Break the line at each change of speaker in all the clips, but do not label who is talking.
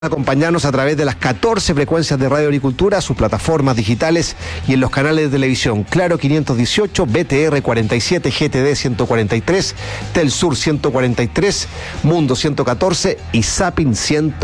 Acompañarnos a través de las 14 frecuencias de Radio Agricultura, sus plataformas digitales y en los canales de televisión Claro 518, BTR 47, GTD 143, Telsur 143, Mundo 114 y Zapping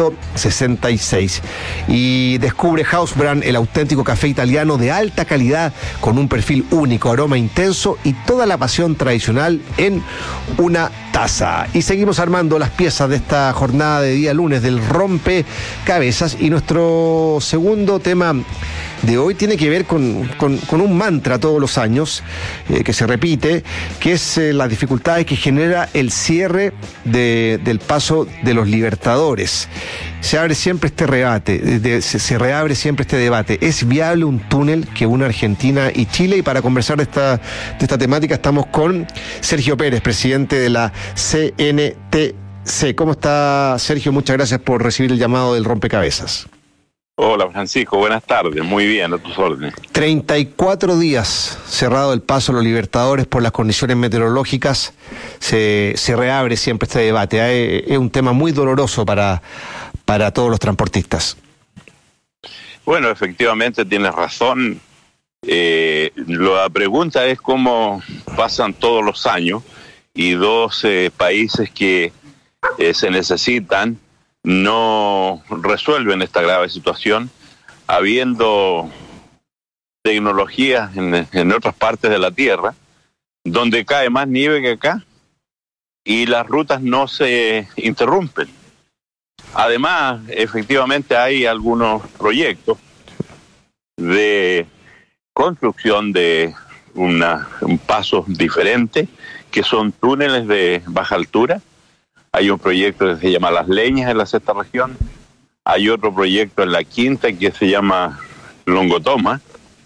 166. Y descubre Hausbrand, el auténtico café italiano de alta calidad con un perfil único, aroma intenso y toda la pasión tradicional en una taza. Y seguimos armando las piezas de esta jornada de día lunes del rompecabezas, y nuestro segundo tema de hoy tiene que ver con un mantra todos los años que se repite, que es las dificultades que genera el cierre del paso de los Libertadores. Se abre siempre este debate, se reabre siempre este debate. ¿Es viable un túnel que une Argentina y Chile? Y para conversar de esta temática estamos con Sergio Pérez, presidente de la CNTC. ¿Cómo está, Sergio? Muchas gracias por recibir el llamado del rompecabezas.
Hola, Francisco, buenas tardes. Muy bien, a tus órdenes. 34
días cerrado el paso a los Libertadores por las condiciones meteorológicas. Se reabre siempre este debate. Es un tema muy doloroso para todos los transportistas.
Bueno, efectivamente tienes razón. La pregunta es cómo pasan todos los años y dos países que se necesitan no resuelven esta grave situación, habiendo tecnologías en otras partes de la Tierra donde cae más nieve que acá y las rutas no se interrumpen. Además, efectivamente hay algunos proyectos de construcción de un paso diferente, que son túneles de baja altura. Hay un proyecto que se llama Las Leñas en la sexta región. Hay otro proyecto en la quinta que se llama Longotoma,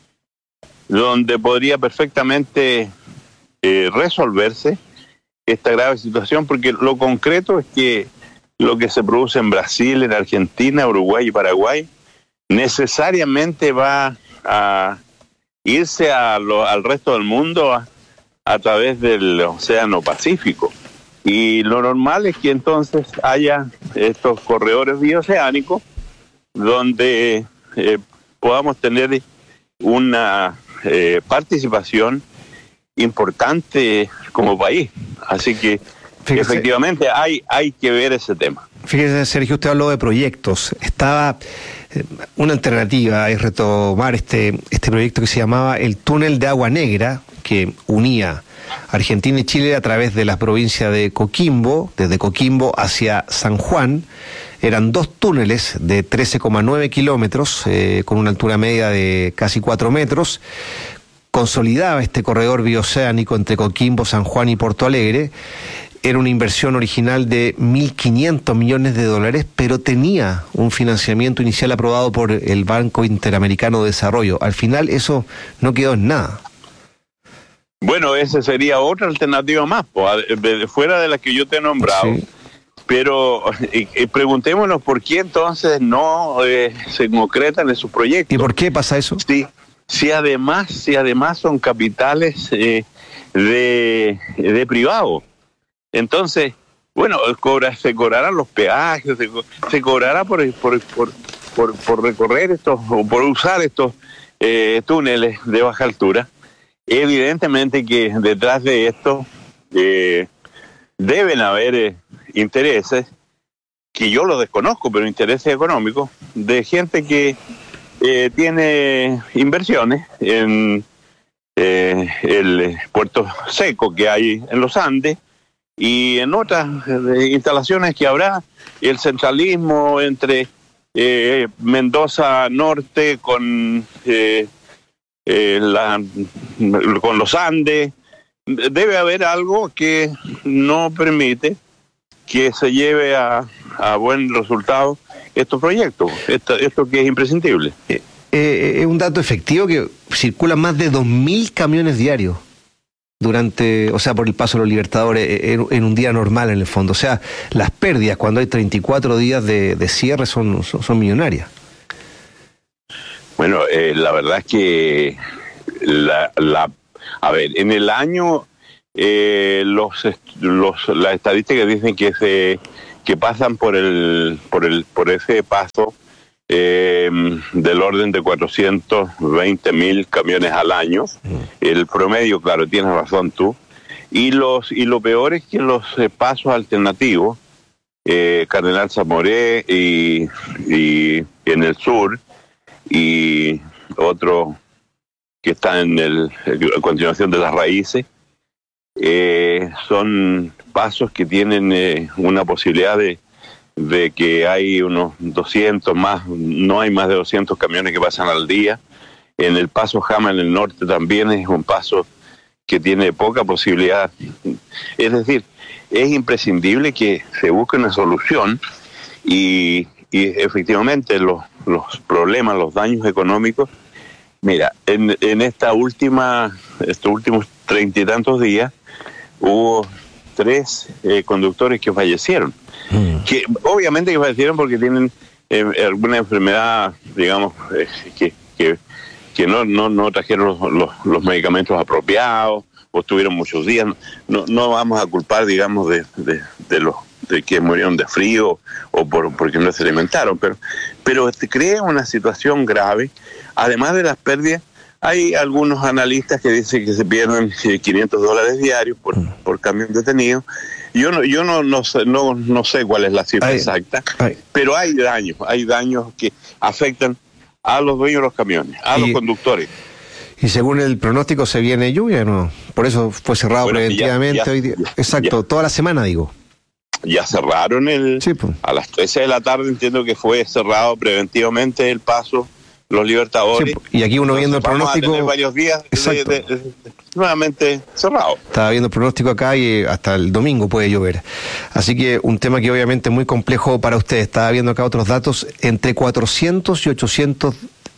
donde podría perfectamente resolverse esta grave situación, porque lo concreto es que lo que se produce en Brasil, en Argentina, Uruguay y Paraguay, necesariamente va a irse al resto del mundo a través del Océano Pacífico. Y lo normal es que entonces haya estos corredores bioceánicos donde podamos tener una participación importante como país. Así que fíjese, efectivamente hay que ver ese tema.
Fíjese, Sergio, usted habló de proyectos. Estaba una alternativa es retomar este proyecto que se llamaba el Túnel de Agua Negra, que unía Argentina y Chile a través de la provincia de Coquimbo, desde Coquimbo hacia San Juan. Eran dos túneles de 13,9 kilómetros, con una altura media de casi 4 metros. Consolidaba este corredor bioceánico entre Coquimbo, San Juan y Porto Alegre. Era una inversión original de $1.500 millones, pero tenía un financiamiento inicial aprobado por el Banco Interamericano de Desarrollo. Al final eso no quedó en nada.
Bueno, esa sería otra alternativa más, fuera de la que yo te he nombrado. Sí. Pero preguntémonos por qué entonces no se concretan esos proyectos.
¿Y por qué pasa eso?
Sí, si además son capitales de privado. Entonces, bueno, se cobrarán los peajes, se cobrará por recorrer estos, o por usar estos túneles de baja altura. Evidentemente que detrás de esto deben haber intereses, que yo los desconozco, pero intereses económicos, de gente que tiene inversiones en el puerto seco que hay en los Andes y en otras instalaciones que habrá, el centralismo entre Mendoza Norte con los Andes. Debe haber algo que no permite que se lleve a buen resultado estos proyectos, esto que es imprescindible.
Es un dato efectivo que circulan más de 2.000 camiones diarios por el paso de los Libertadores en un día normal en el fondo. O sea, las pérdidas cuando hay 34 días de cierre son millonarias.
Bueno, la verdad es que en el año las estadísticas dicen que que pasan por ese paso del orden de 420.000 camiones al año. El promedio, claro, tienes razón tú. Y lo peor es que los pasos alternativos, Cardenal Zamoré y en el sur, y otro que está a continuación de las raíces, son pasos que tienen una posibilidad de que hay unos 200 más, no hay más de 200 camiones que pasan al día. En el paso Jama en el norte también es un paso que tiene poca posibilidad. Es decir, es imprescindible que se busque una solución y efectivamente los problemas, los daños económicos. Mira, en estos últimos 30 y tantos días hubo 3 conductores que fallecieron. Que obviamente que fallecieron porque tienen alguna enfermedad, digamos, que no trajeron los medicamentos apropiados o estuvieron muchos días. No vamos a culpar, digamos, de que murieron de frío o porque no se alimentaron, pero crea una situación grave. Además de las pérdidas, hay algunos analistas que dicen que se pierden $500 diarios por camión detenido. Yo no sé cuál es la cifra exacta, pero hay daños que afectan a los dueños de los camiones, a los conductores.
Y según el pronóstico se viene lluvia, ¿no? Por eso fue cerrado preventivamente hoy día. Exacto, toda la semana, digo.
Ya cerraron a las 13 de la tarde, entiendo que fue cerrado preventivamente el paso Los Libertadores.
Sí, y aquí uno viendo el pronóstico.
Vamos a tener varios días nuevamente cerrado.
Estaba viendo el pronóstico acá y hasta el domingo puede llover. Así que un tema que obviamente es muy complejo para ustedes. Estaba viendo acá otros datos. Entre 400 y 800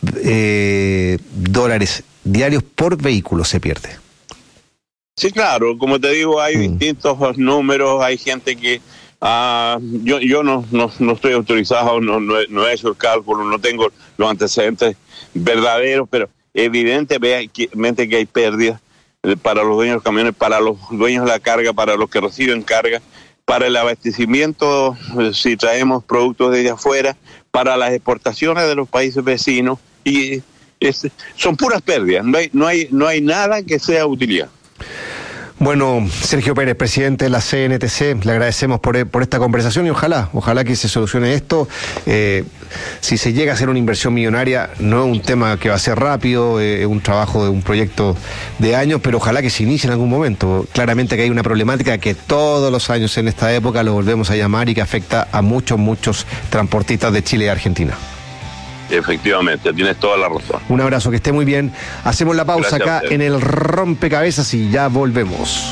dólares diarios por vehículo se pierde.
Sí, claro. Como te digo, hay distintos números. Hay gente que... yo no estoy autorizado, no he hecho el cálculo, no tengo los antecedentes verdaderos, pero evidentemente que hay pérdidas para los dueños de los camiones, para los dueños de la carga, para los que reciben carga, para el abastecimiento, si traemos productos desde afuera, para las exportaciones de los países vecinos, y son puras pérdidas, no hay nada que sea utilidad.
Bueno, Sergio Pérez, presidente de la CNTC, le agradecemos por esta conversación y ojalá que se solucione esto. Si se llega a hacer una inversión millonaria, no es un tema que va a ser rápido, es un trabajo de un proyecto de años, pero ojalá que se inicie en algún momento. Claramente que hay una problemática que todos los años en esta época lo volvemos a llamar y que afecta a muchos transportistas de Chile y Argentina.
Efectivamente, tienes toda la razón.
Un abrazo, que esté muy bien. Hacemos la pausa acá en el Rompecabezas y ya volvemos.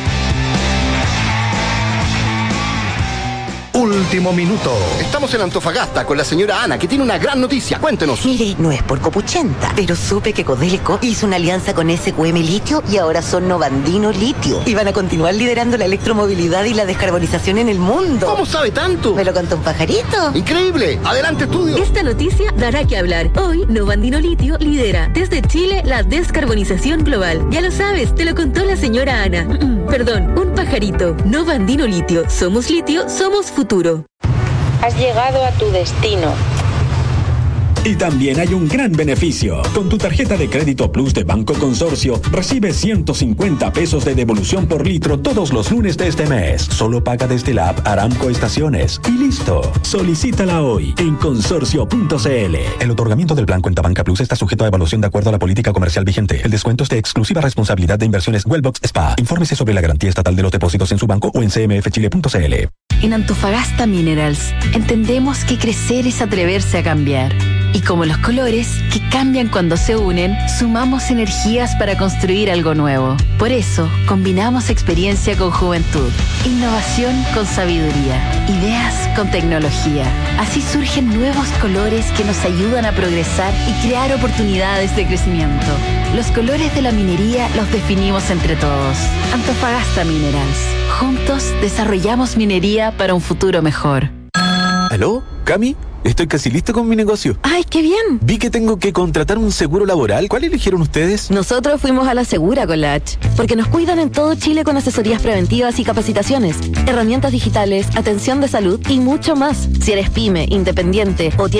Último minuto. Estamos en Antofagasta con la señora Ana, que tiene una gran noticia. Cuéntenos.
Mire, no es por copuchenta, pero supe que Codelco hizo una alianza con SQM Litio y ahora son Novandino Litio. Y van a continuar liderando la electromovilidad y la descarbonización en el mundo.
¿Cómo sabe tanto?
Me lo contó un pajarito.
¡Increíble! ¡Adelante, estudio!
Esta noticia dará que hablar. Hoy, Novandino Litio lidera desde Chile la descarbonización global. Ya lo sabes, te lo contó la señora Ana. Perdón, un pajarito. Novandino Litio. Somos litio, somos futuro.
Has llegado a tu destino.
Y también hay un gran beneficio. Con tu tarjeta de crédito Plus de Banco Consorcio, recibes 150 pesos de devolución por litro todos los lunes de este mes. Solo paga desde la app Aramco Estaciones. Y listo. Solicítala hoy en consorcio.cl. El otorgamiento del plan Cuenta Banca Plus está sujeto a evaluación de acuerdo a la política comercial vigente. El descuento es de exclusiva responsabilidad de Inversiones Wellbox SPA. Infórmese sobre la garantía estatal de los depósitos en su banco o en cmfchile.cl.
En Antofagasta Minerals entendemos que crecer es atreverse a cambiar. Y como los colores, que cambian cuando se unen, sumamos energías para construir algo nuevo. Por eso, combinamos experiencia con juventud, innovación con sabiduría, ideas con tecnología. Así surgen nuevos colores que nos ayudan a progresar y crear oportunidades de crecimiento. Los colores de la minería los definimos entre todos. Antofagasta Minerals. Juntos desarrollamos minería para un futuro mejor.
¿Aló? ¿Cami? Estoy casi listo con mi negocio.
¡Ay, qué bien!
Vi que tengo que contratar un seguro laboral. ¿Cuál eligieron ustedes?
Nosotros fuimos a la Segura con la H, porque nos cuidan en todo Chile con asesorías preventivas y capacitaciones, herramientas digitales, atención de salud y mucho más. Si eres pyme, independiente o